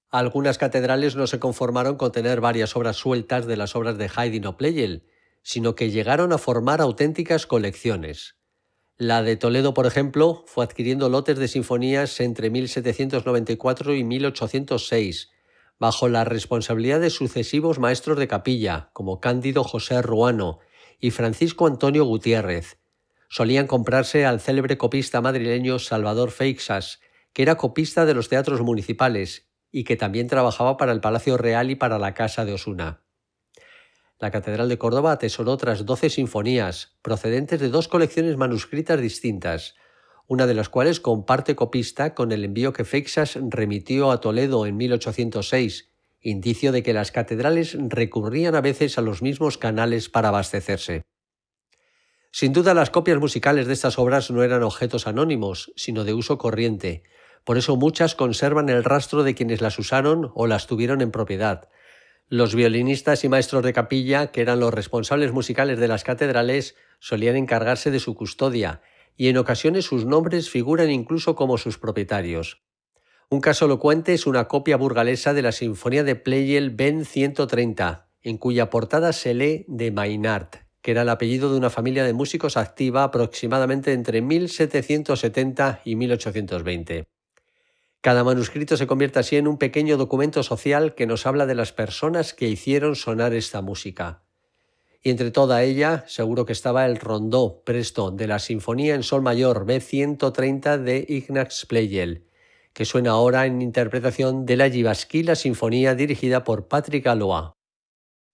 Algunas catedrales no se conformaron con tener varias obras sueltas de las obras de Haydn o Pleyel, sino que llegaron a formar auténticas colecciones. La de Toledo, por ejemplo, fue adquiriendo lotes de sinfonías entre 1794 y 1806, bajo la responsabilidad de sucesivos maestros de capilla, como Cándido José Ruano y Francisco Antonio Gutiérrez. Solían comprarse al célebre copista madrileño Salvador Feixas, que era copista de los teatros municipales y que también trabajaba para el Palacio Real y para la Casa de Osuna. La Catedral de Córdoba atesoró otras 12 sinfonías, procedentes de dos colecciones manuscritas distintas, una de las cuales comparte copista con el envío que Feixas remitió a Toledo en 1806, indicio de que las catedrales recurrían a veces a los mismos canales para abastecerse. Sin duda, las copias musicales de estas obras no eran objetos anónimos, sino de uso corriente. Por eso muchas conservan el rastro de quienes las usaron o las tuvieron en propiedad. Los violinistas y maestros de capilla, que eran los responsables musicales de las catedrales, solían encargarse de su custodia, y en ocasiones sus nombres figuran incluso como sus propietarios. Un caso elocuente es una copia burgalesa de la Sinfonía de Pleyel Ben 130, en cuya portada se lee de Maynard, que era el apellido de una familia de músicos activa aproximadamente entre 1770 y 1820. Cada manuscrito se convierte así en un pequeño documento social que nos habla de las personas que hicieron sonar esta música. Y entre toda ella, seguro que estaba el rondó presto de la Sinfonía en Sol Mayor B130 de Ignaz Pleyel, que suena ahora en interpretación de la Jyväskylä Sinfonía dirigida por Patrick Galois.